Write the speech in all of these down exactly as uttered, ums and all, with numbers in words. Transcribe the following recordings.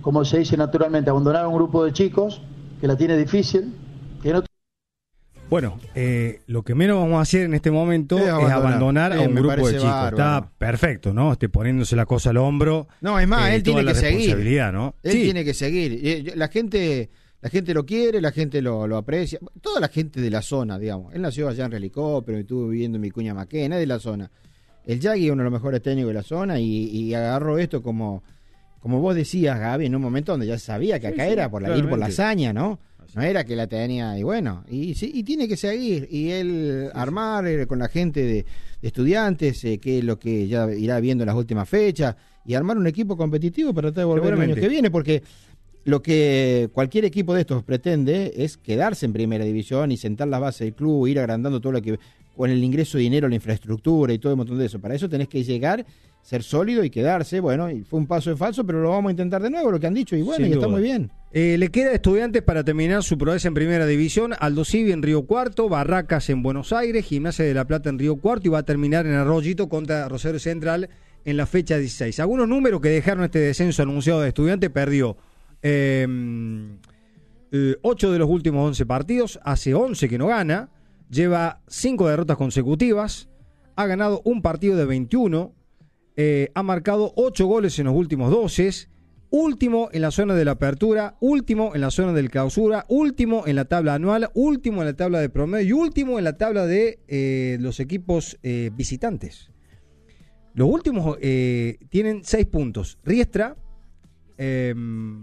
como se dice naturalmente, abandonar a un grupo de chicos que la tiene difícil, que no... Bueno, eh, lo que menos vamos a hacer en este momento es abandonar, es abandonar a un grupo de chicos. Bárbaro. Está perfecto, ¿no? Este, poniéndose la cosa al hombro. No, es más, eh, él tiene que seguir. ¿No? Él sí. tiene que seguir. La gente, la gente lo quiere, la gente lo, lo aprecia. Toda la gente de la zona, digamos. Él nació allá en Relicó, pero estuvo viviendo en Vicuña Maquena, de la zona. El Yagui es uno de los mejores técnicos de la zona y, y agarró esto como, como vos decías, Gaby, en un momento donde ya sabía que acá sí, era por la, ir por la hazaña, ¿no? No era que la tenía, y bueno, y sí, y tiene que seguir, y él armar eh, con la gente de, de estudiantes, eh, que es lo que ya irá viendo en las últimas fechas, y armar un equipo competitivo para tratar de volver el año que viene, porque lo que cualquier equipo de estos pretende es quedarse en primera división y sentar la base del club, ir agrandando todo lo que, con el ingreso de dinero, la infraestructura y todo un montón de eso. Para eso tenés que llegar, ser sólido y quedarse. Bueno, y fue un paso en falso, pero lo vamos a intentar de nuevo, lo que han dicho, y bueno, y está muy bien. Eh, le queda a Estudiantes para terminar su proeza en primera división, Aldo Civi en Río Cuarto, Barracas en Buenos Aires, Gimnasia de la Plata en Río Cuarto, y va a terminar en Arroyito contra Rosario Central en la fecha dieciséis. Algunos números que dejaron este descenso anunciado de Estudiantes: perdió eh, eh, ocho de los últimos once partidos, hace once que no gana, lleva cinco derrotas consecutivas, ha ganado un partido de veintiuno, eh, ha marcado ocho goles en los últimos doce, último en la zona de la apertura, último en la zona del clausura, último en la tabla anual, último en la tabla de promedio y último en la tabla de eh, los equipos eh, visitantes. Los últimos eh, tienen seis puntos. Riestra, eh,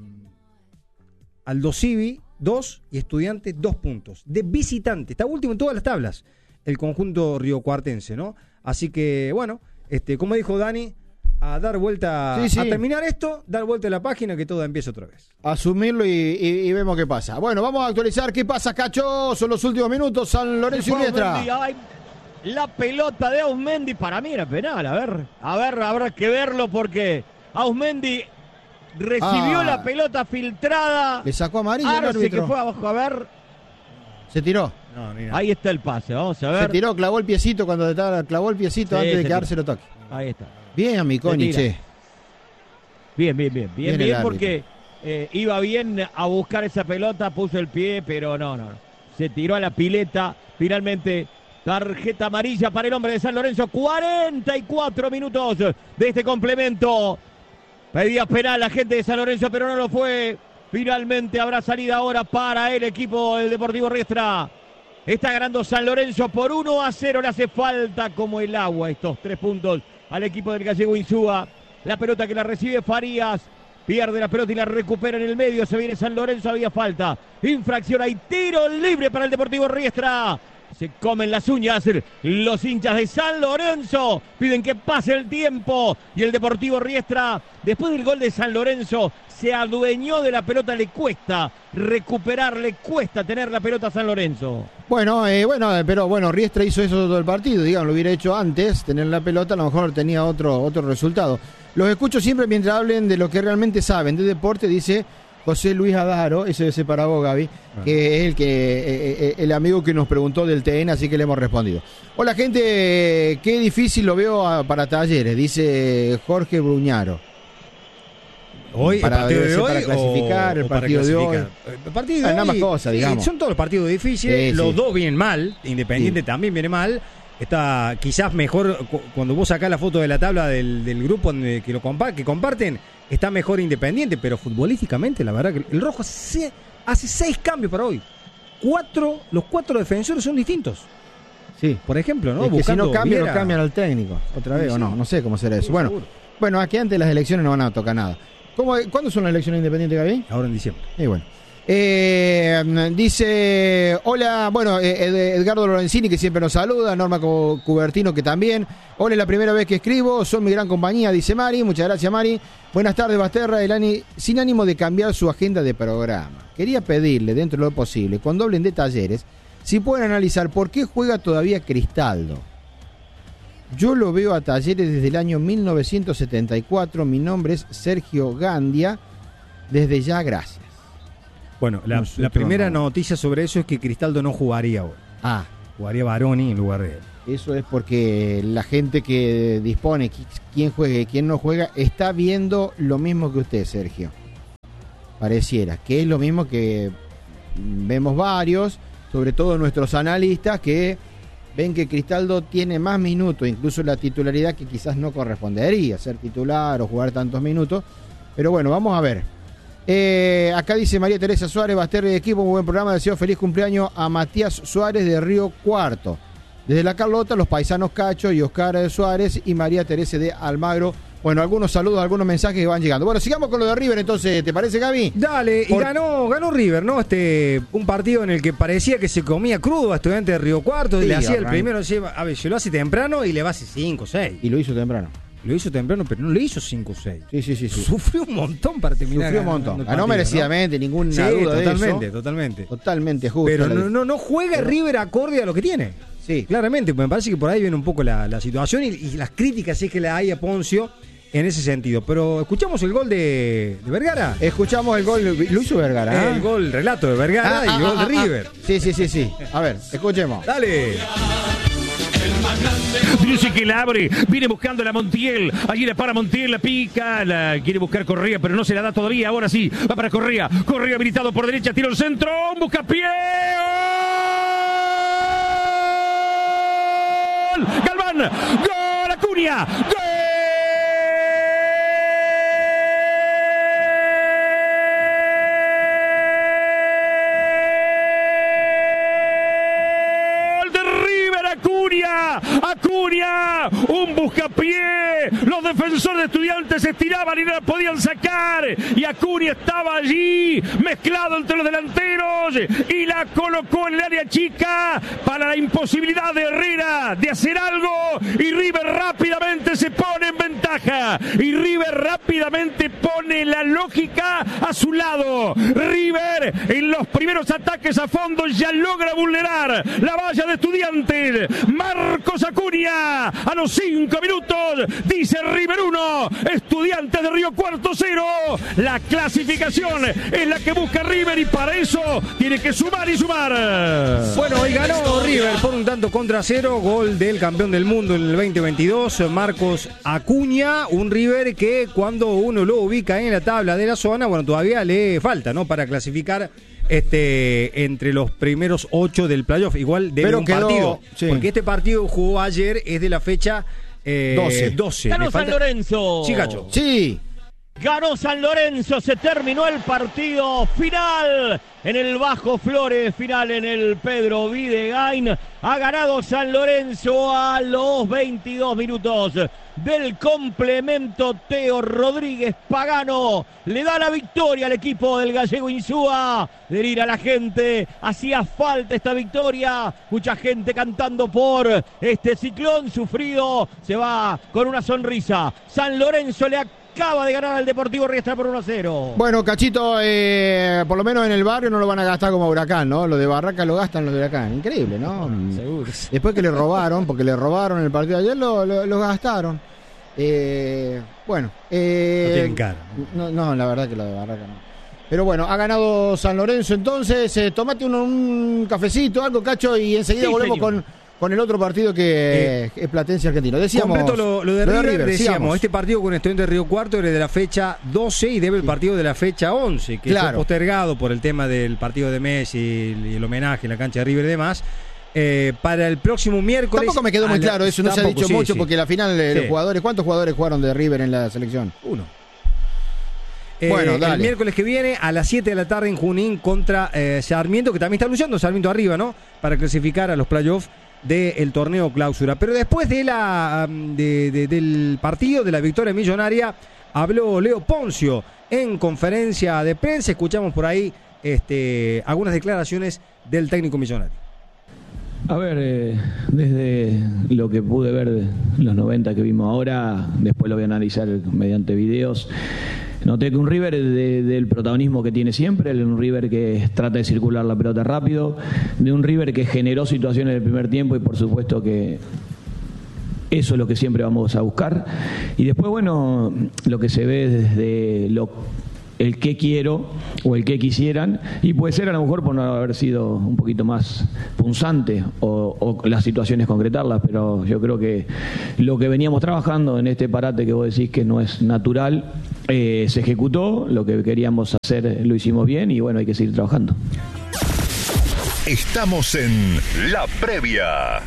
Aldo Civi, dos, y Estudiantes, dos puntos. De visitante, está último en todas las tablas, el conjunto riocuartense, ¿no? Así que, bueno, este, como dijo Dani, a dar vuelta, sí, sí. a terminar esto, dar vuelta a la página, que todo empiece otra vez. Asumirlo y, y, y vemos qué pasa. Bueno, vamos a actualizar qué pasa, Cacho. Son los últimos minutos, San Lorenzo y Riestra. La pelota de Ausmendi, para mí era penal, a ver, a ver, habrá que verlo porque Ausmendi recibió ah, la pelota filtrada. Le sacó amarilla el árbitro. Que fue abajo, a ver. Se tiró. No, ahí está el pase, vamos a ver. Se tiró, clavó el piecito cuando estaba, clavó el piecito sí, antes de que dárselo toque. Ahí está. Bien, Miconi, che. Bien, bien, bien, bien, bien, bien porque eh, iba bien a buscar esa pelota, puso el pie, pero no, no. Se tiró a la pileta, finalmente. Tarjeta amarilla para el hombre de San Lorenzo. cuarenta y cuatro minutos de este complemento. Pedía penal la gente de San Lorenzo, pero no lo fue. Finalmente habrá salida ahora para el equipo del Deportivo Riestra. Está ganando San Lorenzo por uno a cero. Le hace falta como el agua estos tres puntos al equipo del gallego Insúa. La pelota que la recibe Farías. Pierde la pelota y la recupera en el medio. Se viene San Lorenzo, había falta. Infracción, hay tiro libre para el Deportivo Riestra. Se comen las uñas los hinchas de San Lorenzo. Piden que pase el tiempo. Y el Deportivo Riestra, después del gol de San Lorenzo, se adueñó de la pelota. Le cuesta recuperar, le cuesta tener la pelota a San Lorenzo. Bueno, eh, bueno, pero bueno, Riestra hizo eso todo el partido. Digamos, lo hubiera hecho antes, tener la pelota, a lo mejor tenía otro, otro resultado. Los escucho siempre mientras hablen de lo que realmente saben de deporte, dice José Luis Adaro, ese debe ser para vos, Gaby, ah. que es el que eh, el amigo que nos preguntó del T N, así que le hemos respondido. Hola, gente, qué difícil lo veo a, para Talleres, dice Jorge Bruñaro. Hoy, para, el partido de hoy, para clasificar, o, el partido de hoy. El partido de nada hoy, más cosas, digamos. Son todos los partidos difíciles, sí, los sí. dos vienen mal, Independiente sí. también viene mal. Está quizás mejor, cuando vos sacás la foto de la tabla del, del grupo que lo compa que comparten, está mejor Independiente, pero futbolísticamente la verdad que el rojo hace, hace seis cambios para hoy. Cuatro, los cuatro defensores son distintos. Sí. Por ejemplo, ¿no? Es que si no cambian, Viera... no cambian al técnico. Otra vez, sí, o no, no sé cómo será eso. Sí, bueno, seguro. bueno, aquí antes de las elecciones no van a tocar nada. ¿Cómo, ¿Cuándo son las elecciones independientes, Gaby? Ahora en diciembre. Y bueno. Eh, dice, hola, bueno, eh, Edgardo Lorenzini, que siempre nos saluda, Norma Cubertino, que también. Hola, es la primera vez que escribo, son mi gran compañía, dice Mari. Muchas gracias, Mari. Buenas tardes, Basterra, el ani, sin ánimo de cambiar su agenda de programa. Quería pedirle, dentro de lo posible, cuando hablen de Talleres, si pueden analizar por qué juega todavía Cristaldo. Yo lo veo a Talleres desde el año mil novecientos setenta y cuatro. Mi nombre es Sergio Gandia. Desde ya, gracias. Bueno, la, la primera no. noticia sobre eso es que Cristaldo no jugaría hoy. Ah. Jugaría Baroni en lugar de él. Eso es porque la gente que dispone, quién juega y quién no juega, está viendo lo mismo que usted, Sergio. pareciera, que es lo mismo que vemos varios, sobre todo nuestros analistas, que ven que Cristaldo tiene más minutos, incluso la titularidad que quizás no correspondería, ser titular o jugar tantos minutos. Pero bueno, vamos a ver. Eh, acá dice María Teresa Suárez, Basterri de equipo, muy buen programa, deseo feliz cumpleaños a Matías Suárez de Río Cuarto. Desde la Carlota, los paisanos Cacho y Oscar Suárez y María Teresa de Almagro. Bueno, algunos saludos, algunos mensajes que van llegando. Bueno, sigamos con lo de River entonces, ¿te parece, Gaby? Dale, Por... y ganó, ganó River, ¿no? Este, un partido en el que parecía que se comía crudo a Estudiantes de Río Cuarto, sí, y le hacía el primero, a ver, se lo hace temprano y le va a hacer cinco seis. Y lo hizo temprano. Lo hizo temprano, pero no le hizo cinco seis. Sí, sí, sí, sí. Sufrió un montón para terminar. Sufrió un montón. Ganó merecidamente, ¿no? Ninguna sí, duda totalmente, de eso. Totalmente, Totalmente justo. Pero no, no, no juega pero... River acorde a lo que tiene. Sí. Claramente, me parece que por ahí viene un poco la, la situación y, y las críticas es que la hay a Poncio en ese sentido. Pero escuchamos el gol de, de Vergara. Escuchamos el gol, lo hizo Vergara. ¿eh? El gol, relato de Vergara ah, y el ah, gol ah, de River. Ah, sí, sí, sí, sí. A ver, escuchemos. Dale. Dice que la abre, viene buscando la Montiel, allí la para Montiel, la pica, la quiere buscar Correa, pero no se la da todavía, ahora sí, va para Correa, Correa habilitado por derecha, tira el centro, busca pie, ¡gol! Galván, gol, Acuña, gol. Acuña, un buscapié, los defensores de Estudiantes se estiraban y no la podían sacar y Acuña estaba allí mezclado entre los delanteros y la colocó en el área chica para la imposibilidad de Herrera de hacer algo y River rápidamente se pone en ventaja y River rápidamente pone la lógica a su lado. River en los primeros ataques a fondo ya logra vulnerar la valla de Estudiantes. Marcos Acuña a los cinco minutos dice River uno, Estudiantes de Río Cuarto cero. La clasificación es la que busca River y para eso tiene que sumar y sumar. Bueno, y ganó River por un tanto contra cero, gol del campeón del mundo en el veinte veintidós, Marcos Acuña, un River que cuando uno lo ubica en la tabla de la zona, bueno, todavía le falta, ¿no? Para clasificar este entre los primeros ocho del playoff, igual de un quedó, partido, sí. Porque este partido jugó ayer, es de la fecha eh, doce. doce. Ganó San Lorenzo. Sí, Cacho. Sí. Ganó San Lorenzo, se terminó el partido final en el Bajo Flores, final en el Pedro Videgain. Ha ganado San Lorenzo a los veintidós minutos del complemento. Teo Rodríguez Pagano le da la victoria al equipo del gallego Insúa. Delira la gente, hacía falta esta victoria. Mucha gente cantando por este ciclón sufrido. Se va con una sonrisa. San Lorenzo le ha acaba de ganar al Deportivo Riestra por uno a cero. Bueno, Cachito, eh, por lo menos en el barrio no lo van a gastar como Huracán, ¿no? Lo de Barraca lo gastan los de Huracán. Increíble, ¿no? Seguro. Después que le robaron, porque le robaron el partido de ayer, lo, lo, lo gastaron. Eh, bueno. Eh, no tienen cara. No, no, la verdad que lo de Barraca no. Pero bueno, ha ganado San Lorenzo entonces. Eh, tomate un, un cafecito, algo, Cacho, y enseguida sí, volvemos señor. con... Con el otro partido que eh, es Platense Argentino. Decíamos. Completo lo, lo de River, River decíamos, sigamos. Este partido con Estudiantes de Río Cuarto era de la fecha doce y debe el partido de la fecha once, que claro. fue postergado por el tema del partido de Messi y el homenaje en la cancha de River y demás. Eh, para el próximo miércoles. Tampoco me quedó muy claro eso, no tampoco, se ha dicho sí, mucho, sí. Porque la final de sí. los jugadores, ¿cuántos jugadores jugaron de River en la selección? Uno. Eh, bueno, dale. El miércoles que viene a las siete de la tarde en Junín contra eh, Sarmiento, que también está luchando Sarmiento arriba, ¿no? Para clasificar a los playoffs del torneo clausura. Pero después de la de, de, del partido de la victoria millonaria habló Leo Poncio en conferencia de prensa. Escuchamos por ahí este, algunas declaraciones del técnico millonario. A ver, eh, desde lo que pude ver de los noventa que vimos ahora, después lo voy a analizar mediante videos. Noté que un River de, del protagonismo que tiene siempre, un River que trata de circular la pelota rápido, de un River que generó situaciones en el primer tiempo y por supuesto que eso es lo que siempre vamos a buscar. Y después, bueno, lo que se ve desde lo el qué quiero o el qué quisieran, y puede ser a lo mejor por no haber sido un poquito más punzante o, o las situaciones concretarlas, pero yo creo que lo que veníamos trabajando en este parate que vos decís que no es natural, eh, se ejecutó, lo que queríamos hacer lo hicimos bien y bueno, hay que seguir trabajando. Estamos en La Previa.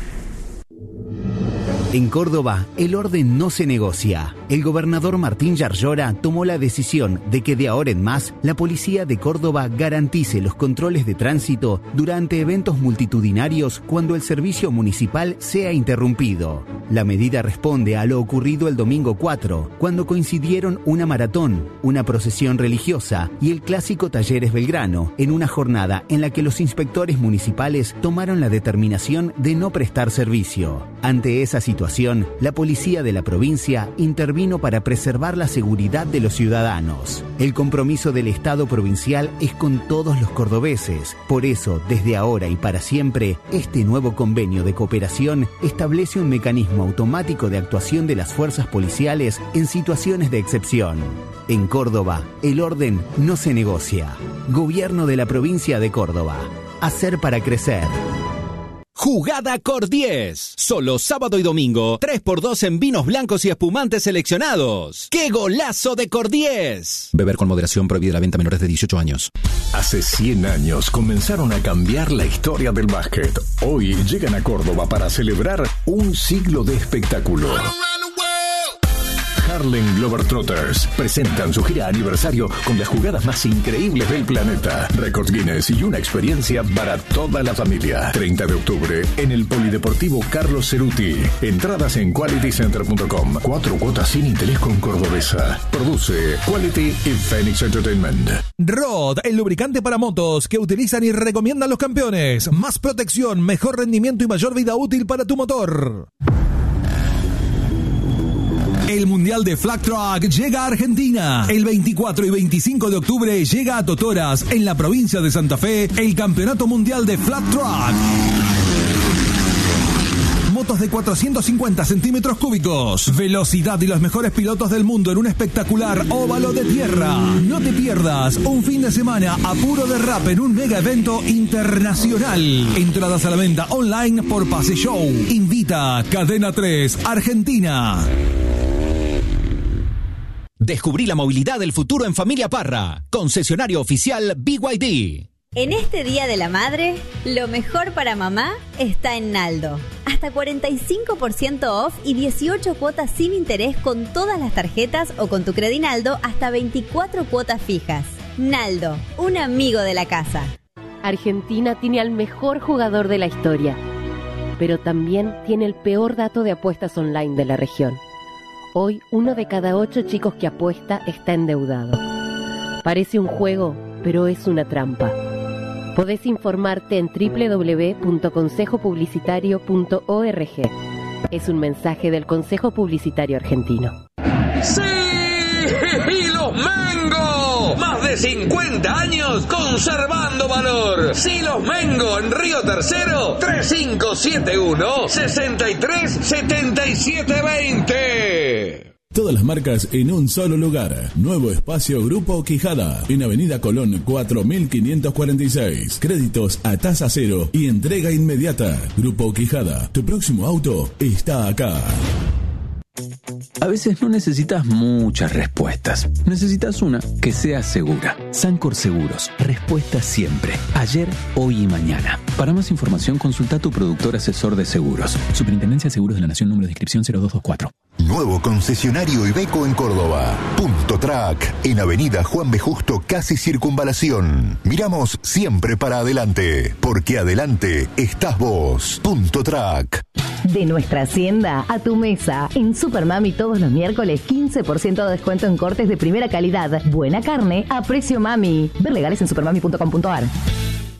En Córdoba, el orden no se negocia. El gobernador Martín Yarlora tomó la decisión de que de ahora en más, la policía de Córdoba garantice los controles de tránsito durante eventos multitudinarios cuando el servicio municipal sea interrumpido. La medida responde a lo ocurrido el domingo cuatro, cuando coincidieron una maratón, una procesión religiosa y el clásico Talleres Belgrano, en una jornada en la que los inspectores municipales tomaron la determinación de no prestar servicio. Ante esa situación, la policía de la provincia intervino para preservar la seguridad de los ciudadanos. El compromiso del Estado provincial es con todos los cordobeses. Por eso, desde ahora y para siempre, este nuevo convenio de cooperación establece un mecanismo automático de actuación de las fuerzas policiales en situaciones de excepción. En Córdoba, el orden no se negocia. Gobierno de la provincia de Córdoba. Hacer para crecer. Jugada Cor diez. Solo sábado y domingo, tres por dos en vinos blancos y espumantes seleccionados. ¡Qué golazo de Cor diez! Beber con moderación, prohibida la venta a menores de dieciocho años. Hace cien años comenzaron a cambiar la historia del básquet. Hoy llegan a Córdoba para celebrar un siglo de espectáculo. Harlem Globetrotters presentan su gira aniversario con las jugadas más increíbles del planeta, récords Guinness y una experiencia para toda la familia. treinta de octubre en el Polideportivo Carlos Ceruti. Entradas en quality center punto com. Cuatro cuotas sin interés con Cordobesa. Produce Quality y Phoenix Entertainment. Rod, el lubricante para motos que utilizan y recomiendan los campeones. Más protección, mejor rendimiento y mayor vida útil para tu motor. El Mundial de Flag Truck llega a Argentina. El veinticuatro y veinticinco de octubre llega a Totoras, en la provincia de Santa Fe, el Campeonato Mundial de Flag Truck. Motos de cuatrocientos cincuenta centímetros cúbicos, velocidad y los mejores pilotos del mundo en un espectacular óvalo de tierra. No te pierdas un fin de semana a puro derrape en un mega evento internacional. Entradas a la venta online por Pase Show. Invita Cadena tres Argentina. Descubrí la movilidad del futuro en Familia Parra. Concesionario oficial B Y D. En este Día de la Madre, lo mejor para mamá está en Naldo. Hasta cuarenta y cinco por ciento off y dieciocho cuotas sin interés con todas las tarjetas o con tu Credinaldo hasta veinticuatro cuotas fijas. Naldo, un amigo de la casa. Argentina tiene al mejor jugador de la historia, pero también tiene el peor dato de apuestas online de la región. Hoy, uno de cada ocho chicos que apuesta está endeudado. Parece un juego, pero es una trampa. Podés informarte en doble u doble u doble u punto consejo publicitario punto org. Es un mensaje del Consejo Publicitario Argentino. ¡Sí! ¡Y los Mengo! Más de cincuenta años conservando valor. Silos Mengo en Río Tercero, tres cinco siete uno, seis tres siete siete dos. Todas las marcas en un solo lugar. Nuevo espacio Grupo Quijada, en Avenida Colón cuatro mil quinientos cuarenta y seis. Créditos a tasa cero y entrega inmediata. Grupo Quijada, tu próximo auto está acá. A veces no necesitas muchas respuestas. Necesitas una que sea segura. Sancor Seguros. Respuesta siempre. Ayer, hoy y mañana. Para más información, consulta a tu productor asesor de seguros. Superintendencia de Seguros de la Nación, número de inscripción cero dos dos cuatro. Nuevo concesionario Iveco en Córdoba. Punto Track, en Avenida Juan B. Justo, casi Circunvalación. Miramos siempre para adelante, porque adelante estás vos. Punto Track. De nuestra hacienda a tu mesa. En Supermami todos los miércoles quince por ciento de descuento en cortes de primera calidad. Buena carne a precio mami. Ver legales en supermami punto com punto ar.